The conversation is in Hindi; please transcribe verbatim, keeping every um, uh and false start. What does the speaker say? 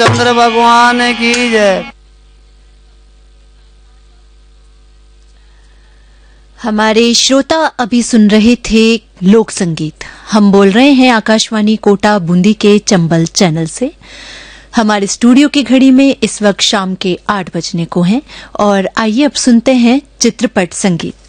चंद्र भगवान की जय। हमारे श्रोता अभी सुन रहे थे लोक संगीत। हम बोल रहे हैं आकाशवाणी कोटा बूंदी के चंबल चैनल से। हमारे स्टूडियो की घड़ी में इस वक्त शाम के आठ बजने को हैं और आइए अब सुनते हैं चित्रपट संगीत।